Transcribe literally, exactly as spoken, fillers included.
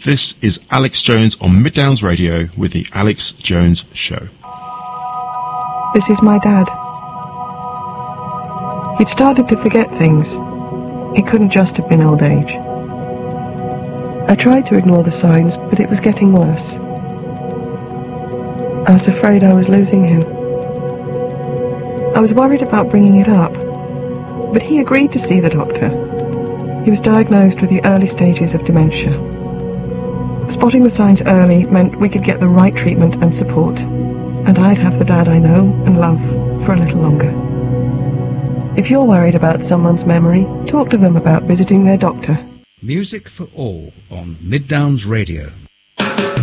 This is Alex Jones on Mid Downs Radio with the Alex Jones Show. This is my dad. He'd started to forget things. It couldn't just have been old age. I tried to ignore the signs, but it was getting worse. I was afraid I was losing him. I was worried about bringing it up, but he agreed to see the doctor. He was diagnosed with the early stages of dementia. Spotting the signs early meant we could get the right treatment and support, and I'd have the dad I know and love for a little longer. If you're worried about someone's memory, talk to them about visiting their doctor. Music for all on Mid Downs Radio.